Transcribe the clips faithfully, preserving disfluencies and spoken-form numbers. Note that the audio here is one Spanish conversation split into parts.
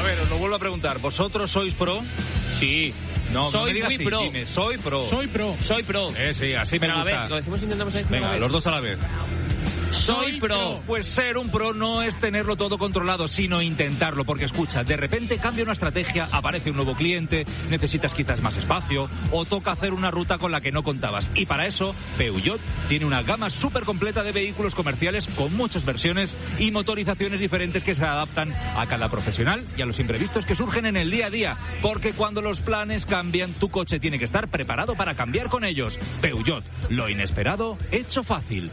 ver, os lo vuelvo a preguntar. ¿Vosotros sois pro? Sí. No, soy no me digas muy sí, pro. Dime, soy pro. Soy pro. Soy pro. Eh, sí, así Pero me a gusta. ver, lo decimos intentamos decir Venga, los dos a la vez. Soy pro. Pues ser un pro no es tenerlo todo controlado, sino intentarlo, porque escucha, de repente cambia una estrategia, aparece un nuevo cliente, necesitas quizás más espacio, o toca hacer una ruta con la que no contabas. Y para eso, Peugeot tiene una gama súper completa de vehículos comerciales con muchas versiones y motorizaciones diferentes que se adaptan a cada profesional y a los imprevistos que surgen en el día a día, porque cuando los planes cambian, tu coche tiene que estar preparado para cambiar con ellos. Peugeot, lo inesperado hecho fácil.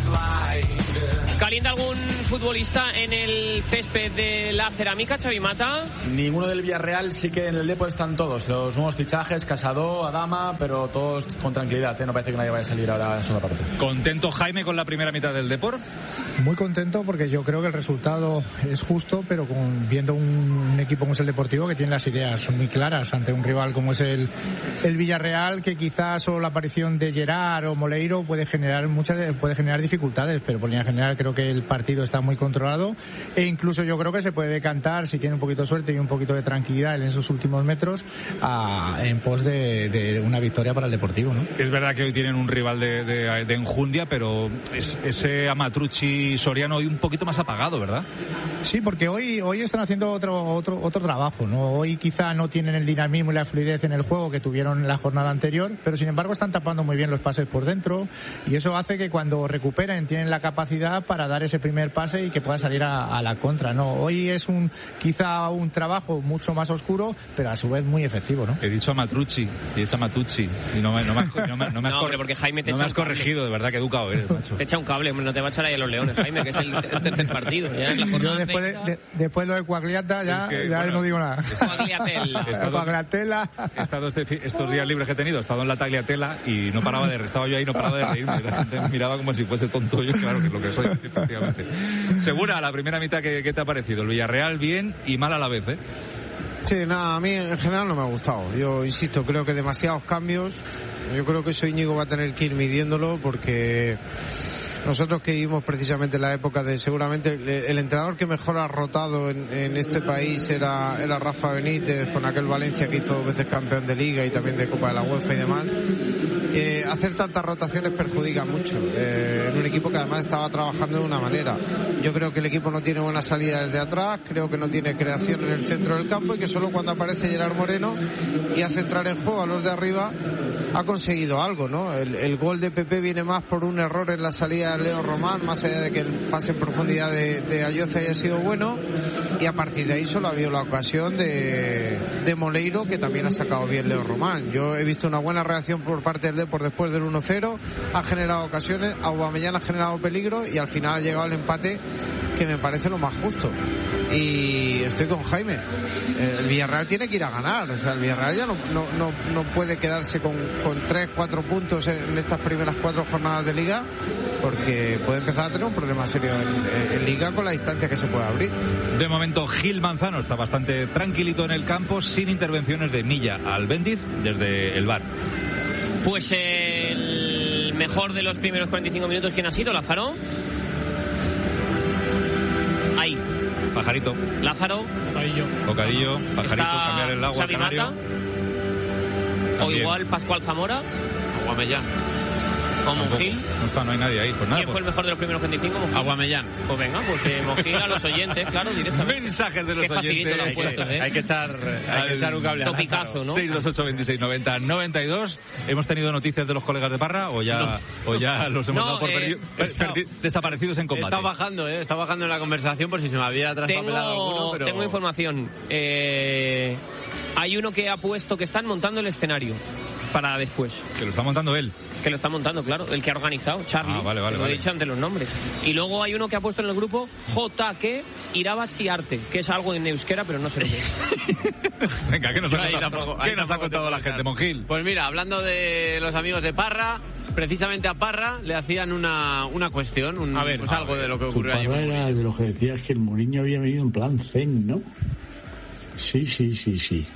¿Calienta algún futbolista en el césped de la Cerámica, Xavi Mata? Ninguno del Villarreal, sí que en el Depor están todos. Los nuevos fichajes, Casado, Adama, pero todos con tranquilidad, ¿eh? No parece que nadie vaya a salir ahora en la segunda parte. ¿Contento, Jaime, con la primera mitad del Depor? Muy contento porque yo creo que el resultado es justo, pero con, viendo un equipo como es el Deportivo que tiene las ideas muy claras ante un rival como es el, el Villarreal, que quizás solo la aparición de Gerard o Moleiro puede generar muchas puede generar dificultades, pero por línea general creo que el partido está muy controlado e incluso yo creo que se puede decantar, si tiene un poquito de suerte y un poquito de tranquilidad en esos últimos metros, a, en pos de, de una victoria para el Deportivo, ¿no? Es verdad que hoy tienen un rival de, de, de enjundia, pero es, ese Amatrucci Soriano hoy un poquito más apagado, ¿verdad? Sí, porque hoy hoy están haciendo otro otro otro trabajo, ¿no? Hoy quizá no tienen el dinamismo y la fluidez en el juego que tuvieron en la jornada anterior, pero sin embargo están tapando muy bien los pases por dentro y eso hace que cuando recuperen tienen la capacidad para dar ese primer pase y que pueda salir a, a la contra, ¿no? Hoy es un quizá un trabajo mucho más oscuro, pero a su vez muy efectivo, ¿no? He dicho Amatrucci y es Amatucci y no me, no me, has, no me, no me has, no, hombre, porque Jaime te no echa me has corregido, de verdad que educado eres, macho. Te echa un cable, hombre, no te va a echar ahí a los Leones, Jaime, que es el, el tercer partido. Ya es la Yo después de, de, después lo de Cuagliata ya, es que, ya bueno, no digo nada. Cuagliatella. He estado este, estos días libres que he tenido, he estado en la Tagliatella y no paraba de estaba yo ahí no paraba de reírme. La gente me miraba como si fuese tonto yo, claro que es lo que soy, efectivamente. Segura, la primera mitad, ¿qué, qué te ha parecido? El Villarreal bien y mal a la vez, ¿eh? Sí, nada, a mí en general no me ha gustado. Yo insisto, creo que demasiados cambios. Yo creo que eso Íñigo va a tener que ir midiéndolo porque nosotros que vivimos precisamente la época de seguramente el, el entrenador que mejor ha rotado en, en este país era, era Rafa Benítez, con aquel Valencia que hizo dos veces campeón de Liga y también de Copa de la UEFA y demás. Eh, hacer tantas rotaciones perjudica mucho eh, en un equipo que además estaba trabajando de una manera. Yo creo que el equipo no tiene buena salida desde atrás, creo que no tiene creación en el centro del campo y que solo cuando aparece Gerard Moreno y hace entrar en juego a los de arriba ha conseguido algo, ¿no? El, el gol de Pepe viene más por un error en la salida de Leo Román, más allá de que el pase en profundidad de, de Ayoce haya sido bueno, y a partir de ahí solo ha habido la ocasión de, de Moleiro, que también ha sacado bien Leo Román. Yo he visto una buena reacción por parte del Depor después del uno cero, ha generado ocasiones, Aubameyang ha generado peligro y al final ha llegado el empate, que me parece lo más justo. Y estoy con Jaime, el Villarreal tiene que ir a ganar, o sea, el Villarreal ya no, no, no, no puede quedarse con, con tres, cuatro puntos en, en estas primeras cuatro jornadas de Liga, porque puede empezar a tener un problema serio en, en Liga con la distancia que se puede abrir. De momento Gil Manzano está bastante tranquilito en el campo, sin intervenciones de Milla al Bendiz desde el V A R. Pues el mejor de los primeros cuarenta y cinco minutos, ¿quién ha sido? ¿Lázaro? Ahí. Pajarito. Lázaro. Bocadillo. Bocadillo, Pajarito, cambiar el agua al canario. O igual Pascual Zamora. Aubameyang. O Mongil. No está, no hay nadie ahí. Pues nada, ¿Quién pues... fue el mejor de los primeros cuarenta y cinco? Aubameyang. Pues venga, pues que Mongil a los oyentes, claro, directamente. Mensajes de los Qué oyentes. Hay, puesto, que, ¿eh? hay que echar, hay que echar un cable. Topicazo, ¿no? seis dos ocho veintiséis noventa noventa y dos. ¿Hemos tenido noticias de los colegas de Parra o ya, no. o ya los hemos no, dado por eh, perdi- per- está, perdi- desaparecidos en combate? Está bajando, ¿eh? Está bajando en la conversación por si se me había traspapelado alguno, pero... Tengo información. Eh, hay uno que ha puesto que están montando el escenario para después. Que lo está montando él. Que lo está montando, claro. El que ha organizado, Charlie. Ah, vale, vale, lo vale. he dicho ante los nombres. Y luego hay uno que ha puesto en el grupo J K Irabatzi Arte, que es algo en euskera, pero no sé lo que es. Venga, ¿qué nos ha Ahí contado, tampoco, ¿qué ahí nos ha tampoco contado te la puedo gente, dar. Mongil? Pues mira, hablando de los amigos de Parra, precisamente a Parra le hacían una, una cuestión, un, a ver, pues a algo ver. de lo que Tu ocurrió Parra ayer. era de los que decías que el Mourinho había venido en plan zen, ¿no? Sí, sí, sí, sí.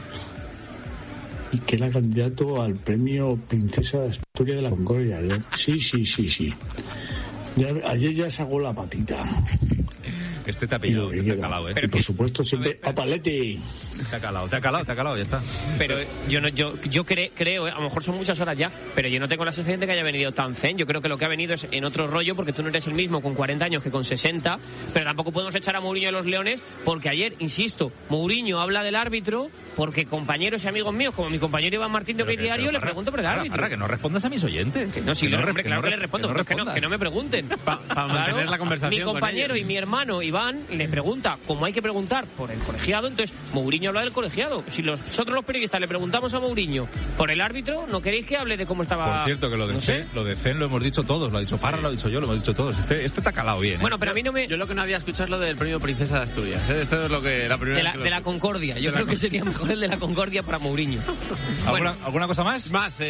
Y que era candidato al premio Princesa de Asturias de la Concordia, ¿no? Sí, sí, sí, sí. Ya, ayer ya sacó la patita. Este te ha pillado, te ha calado, ¿eh? Y por supuesto siempre a Paletti. Te ha calado, te ha calado, te ha calado, ya está. Pero yo no, yo, yo cre, creo, eh, a lo mejor son muchas horas ya, pero yo no tengo la sensación de que haya venido tan zen. Yo creo que lo que ha venido es en otro rollo, porque tú no eres el mismo con cuarenta años que con sesenta, pero tampoco podemos echar a Mourinho de los Leones, porque ayer, insisto, Mourinho habla del árbitro, porque compañeros y amigos míos, como mi compañero Iván Martín de OK Diario, le pregunto por el árbitro. Para que no respondas a mis oyentes. Que no, si que le, no, hombre, que claro no, que le respondo, que no, que no, que no me pregunten. Para pa mantener claro, la conversación. Mi compañero con y mi hermano Iván le pregunta, como hay que preguntar por el colegiado, entonces Mourinho habla del colegiado. Si nosotros los periodistas le preguntamos a Mourinho por el árbitro, ¿no queréis que hable de cómo estaba? Por cierto, que lo de no sé. Zen, lo de Zen lo hemos dicho todos, lo ha dicho Parra, lo ha dicho yo, lo hemos dicho todos. Este, este te ha calado bien, ¿eh? Bueno, pero a mí no me... Yo lo que no había escuchado es lo del premio Princesa de Asturias. ¿eh? Esto es lo que la primera De la, vez que de la lo... Concordia. Yo de creo la que sería mejor el de la Concordia para Mourinho. ¿Alguna, Bueno, ¿Alguna cosa más? Más, eh,